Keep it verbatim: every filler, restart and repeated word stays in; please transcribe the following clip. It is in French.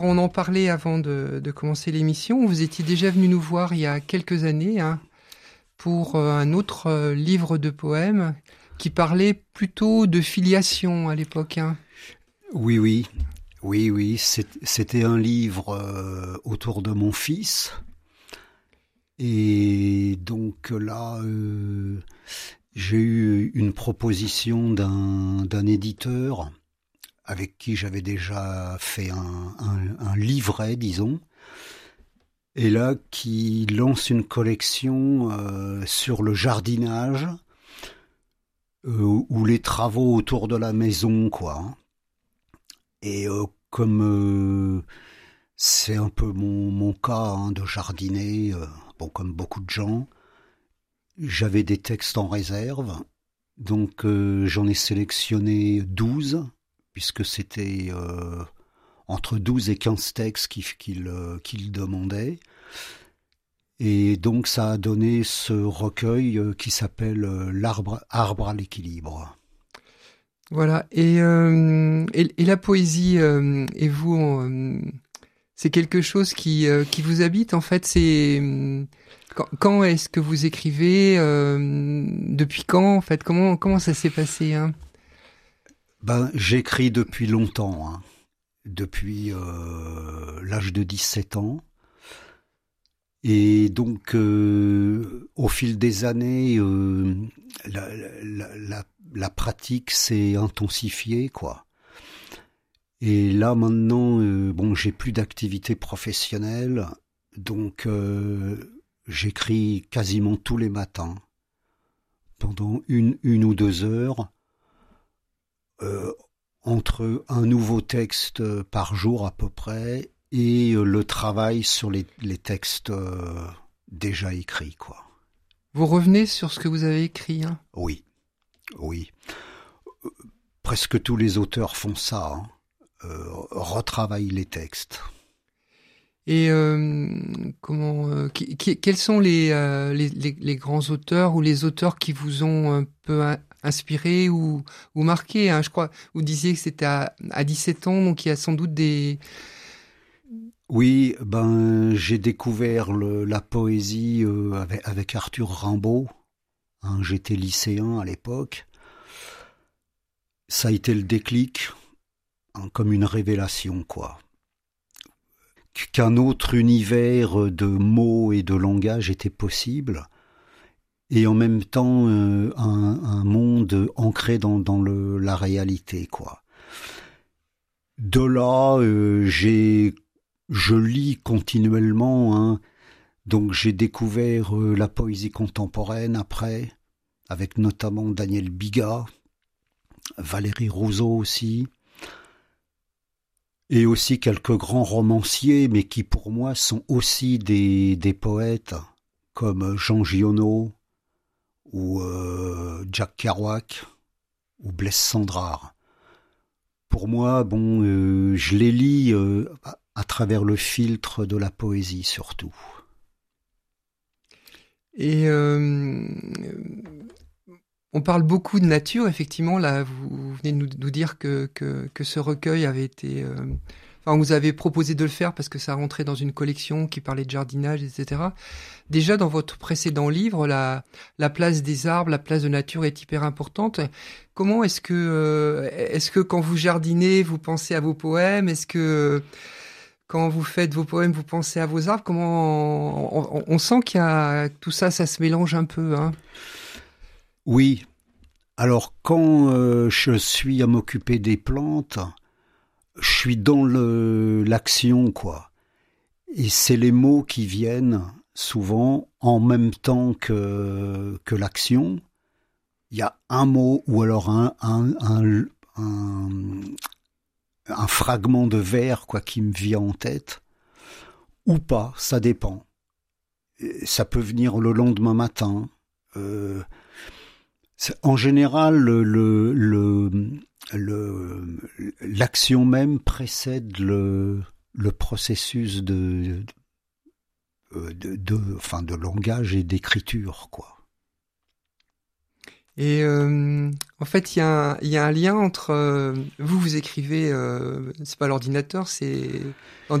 On en parlait avant de, de commencer l'émission. Vous étiez déjà venu nous voir il y a quelques années hein, pour euh, un autre euh, livre de poèmes qui parlait plutôt de filiation à l'époque. Hein. Oui, oui, oui, oui. C'est, c'était un livre euh, autour de mon fils. Et donc là, euh, j'ai eu une proposition d'un, d'un éditeur avec qui j'avais déjà fait un, un, un livret, disons, et là qui lance une collection euh, sur le jardinage euh, ou les travaux autour de la maison, quoi. Et euh, comme euh, c'est un peu mon, mon cas hein, de jardiner, euh, bon comme beaucoup de gens, j'avais des textes en réserve, donc euh, j'en ai sélectionné douze puisque c'était euh, entre douze et quinze textes qu'il, qu'il, euh, qu'il demandait. Et donc ça a donné ce recueil euh, qui s'appelle euh, L'arbre arbre à l'équilibre. Voilà. Et, euh, et, et la poésie, euh, et vous, euh, c'est quelque chose qui, euh, qui vous habite en fait. C'est euh, quand, quand est-ce que vous écrivez euh, depuis quand en fait Comment comment ça s'est passé hein Ben j'écris depuis longtemps, hein. Depuis euh, l'âge de dix-sept ans. Et donc, euh, au fil des années, euh, la, la, la, la pratique s'est intensifiée, quoi. Et là, maintenant, euh, bon, j'ai plus d'activité professionnelle, donc euh, j'écris quasiment tous les matins, pendant une, une ou deux heures, euh, entre un nouveau texte par jour à peu près, et le travail sur les, les textes euh, déjà écrits, quoi. Vous revenez sur ce que vous avez écrit hein Oui, oui. Euh, presque tous les auteurs font ça, hein. euh, retravaillent les textes. Et euh, comment euh, qui, qui, quels sont les, euh, les, les, les grands auteurs ou les auteurs qui vous ont un peu inspiré ou, ou marqué hein Je crois vous disiez que c'était à, à dix-sept ans, donc il y a sans doute des... Oui, ben j'ai découvert le, la poésie euh, avec, avec Arthur Rimbaud. Hein, j'étais lycéen à l'époque. Ça a été le déclic, hein, comme une révélation, quoi. Qu'un autre univers de mots et de langage était possible, et en même temps euh, un, un monde ancré dans, dans le, la réalité, quoi. De là, euh, j'ai, je lis continuellement, hein, donc j'ai découvert euh, la poésie contemporaine après, avec notamment Daniel Bigat, Valérie Rousseau aussi, et aussi quelques grands romanciers, mais qui pour moi sont aussi des, des poètes, comme Jean Giono, ou euh, Jack Kerouac, ou Blaise Cendrars. Pour moi, bon, euh, je les lis euh, à, à travers le filtre de la poésie surtout. Et euh, on parle beaucoup de nature, effectivement. Là, vous, vous venez de nous, nous dire que, que, que ce recueil avait été... Euh, enfin, vous avez proposé de le faire parce que ça rentrait dans une collection qui parlait de jardinage, et cetera. Déjà, dans votre précédent livre, la, la place des arbres, la place de nature est hyper importante. Comment est-ce que, euh, est-ce que quand vous jardinez, vous pensez à vos poèmes? Est-ce que quand vous faites vos poèmes, vous pensez à vos arbres? Comment on, on, on sent qu'il y a tout ça, ça se mélange un peu, hein? Oui. Alors, quand euh, je suis à m'occuper des plantes, je suis dans le, l'action, quoi. Et c'est les mots qui viennent souvent en même temps que, que l'action. Il y a un mot ou alors un, un, un, un, un fragment de vers, quoi, qui me vient en tête. Ou pas, ça dépend. Ça peut venir le lendemain matin. Euh, en général, le, le, le, le, l'action même précède le, le processus de, de, de, enfin, de langage et d'écriture, quoi. Et euh, en fait, il y, a un- il y a un lien entre euh, vous, vous écrivez, euh, c'est pas l'ordinateur, c'est